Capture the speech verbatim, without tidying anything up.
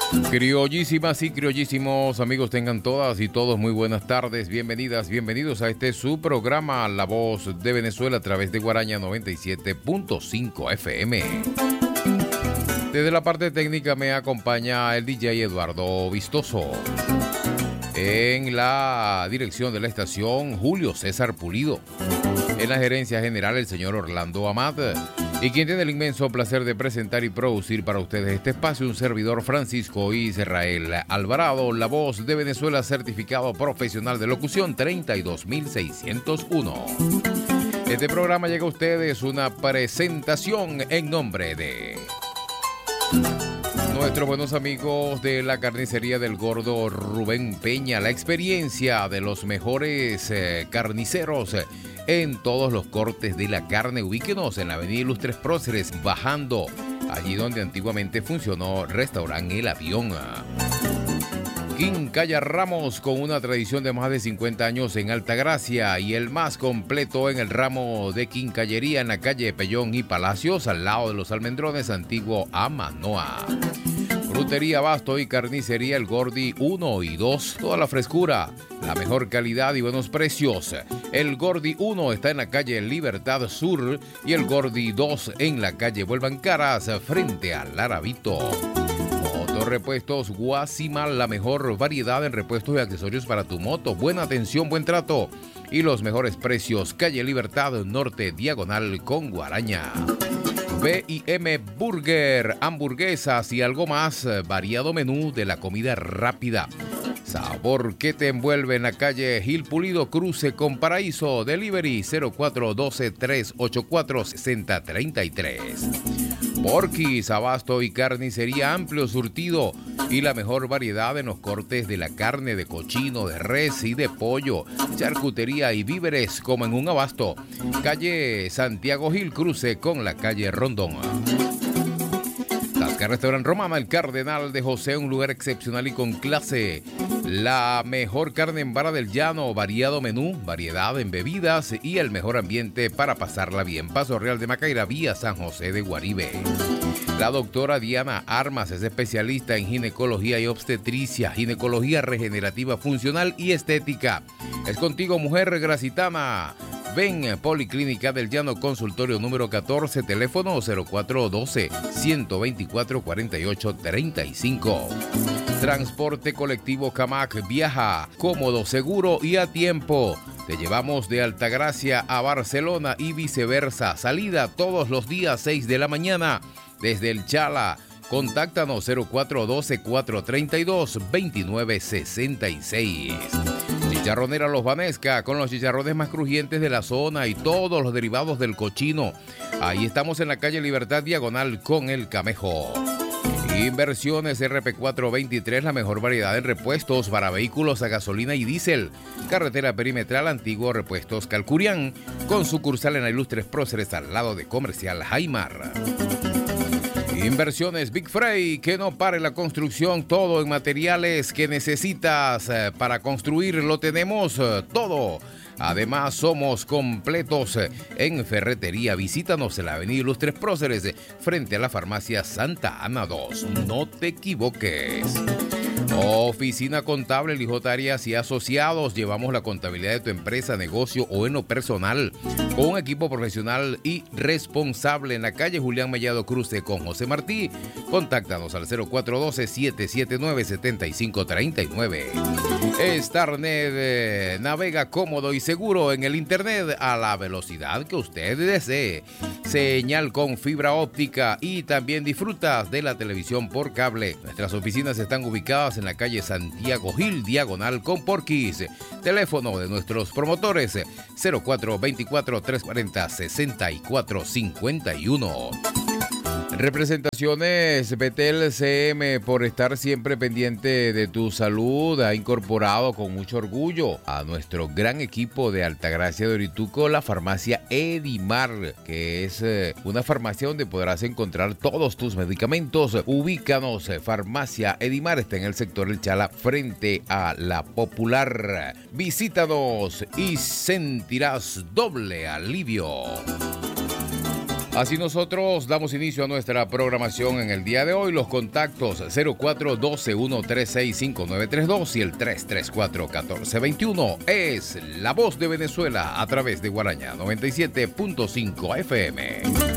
Criollísimas y criollísimos amigos, tengan todas y todos muy buenas tardes, bienvenidas, bienvenidos a este su programa La Voz de Venezuela a través de Guaraña noventa y siete punto cinco F M. Desde la parte técnica me acompaña el D J Eduardo Vistoso. En la dirección de la estación, Julio César Pulido. En la gerencia general, el señor Orlando Amat. Y quien tiene el inmenso placer de presentar y producir para ustedes este espacio, un servidor Francisco Israel Alvarado, la voz de Venezuela, certificado profesional de locución treinta y dos mil seiscientos uno. Este programa llega a ustedes una presentación en nombre de nuestros buenos amigos de la carnicería del Gordo Rubén Peña, la experiencia de los mejores eh, carniceros eh, en todos los cortes de la carne. Ubíquenos en la avenida Ilustres Próceres, bajando allí donde antiguamente funcionó Restaurante El Avión. Quincalla Ramos, con una tradición de más de cincuenta años en Altagracia y el más completo en el ramo de quincallería en la calle Pellón y Palacios, al lado de los Almendrones, antiguo Amanoa. Frutería, abasto y carnicería El Gordi uno y dos, toda la frescura, la mejor calidad y buenos precios. El Gordi uno está en la calle Libertad Sur y el Gordi dos en la calle Vuelvan Caras, frente al Arabito. Motorrepuestos Guasimal, la mejor variedad en repuestos y accesorios para tu moto. Buena atención, buen trato y los mejores precios. Calle Libertad Norte, diagonal con Guaraña. B y M Burger, hamburguesas y algo más, variado menú de la comida rápida. Sabor que te envuelve en la calle Gil Pulido, cruce con Paraíso. Delivery cero cuatro uno dos, tres ocho cuatro, seis cero tres tres. Porquis, abasto y carnicería, amplio surtido y la mejor variedad en los cortes de la carne de cochino, de res y de pollo, charcutería y víveres como en un abasto. Calle Santiago Gil, cruce con la calle Rondón. Tasca Restaurant Romana, el Cardenal de José, un lugar excepcional y con clase. La mejor carne en vara del llano, variado menú, variedad en bebidas y el mejor ambiente para pasarla bien. Paso Real de Macaira, vía San José de Guaribe. La doctora Diana Armas es especialista en ginecología y obstetricia, ginecología regenerativa funcional y estética. Es contigo, mujer gracitana. Ven, Policlínica del Llano, consultorio número catorce, teléfono cero cuatro uno dos, uno dos cuatro, cuatro ocho tres cinco. Transporte colectivo Camac, viaja cómodo, seguro y a tiempo. Te llevamos de Altagracia a Barcelona y viceversa. Salida todos los días seis de la mañana desde el Chala. Contáctanos cero cuatro uno dos, cuatro tres dos, dos nueve seis seis. Chicharronera Los Vanesca, con los chicharrones más crujientes de la zona y todos los derivados del cochino. Ahí estamos en la calle Libertad, diagonal con el Camejo. Inversiones R P cuatrocientos veintitrés, la mejor variedad en repuestos para vehículos a gasolina y diésel. Carretera perimetral, antiguo Repuestos Calcurián, con sucursal en la Ilustres Próceres, al lado de Comercial Jaimar. Inversiones Big Freight, que no pare la construcción, todo en materiales que necesitas para construir, lo tenemos todo. Además, somos completos en ferretería. Visítanos en la avenida Ilustres Próceres, frente a la farmacia Santa Ana dos. No te equivoques. Oficina Contable, Lijotarias y Asociados. Llevamos la contabilidad de tu empresa, negocio o en lo personal, con un equipo profesional y responsable, en la calle Julián Mellado, cruce con José Martí. Contáctanos al cero cuatro uno dos, siete siete nueve, siete cinco tres nueve. Starnet, eh, navega cómodo y seguro en el internet a la velocidad que usted desee. Señal con fibra óptica y también disfrutas de la televisión por cable. Nuestras oficinas están ubicadas en la calle Santiago Gil, diagonal con Porquis. Teléfono de nuestros promotores cero cuatro dos cuatro, tres cuatro cero, seis cuatro cinco uno. Representaciones Betel C M, por estar siempre pendiente de tu salud, ha incorporado con mucho orgullo a nuestro gran equipo de Altagracia de Orituco la farmacia Edimar, que es una farmacia donde podrás encontrar todos tus medicamentos. Ubícanos, farmacia Edimar está en el sector El Chala, frente a La Popular. Visítanos y sentirás doble alivio. Así nosotros damos inicio a nuestra programación en el día de hoy. Los contactos cero cuatro uno dos uno tres seis cinco nueve tres dos y el tres tres cuatro uno cuatro dos uno es La Voz de Venezuela a través de Guaraña noventa y siete punto cinco F M.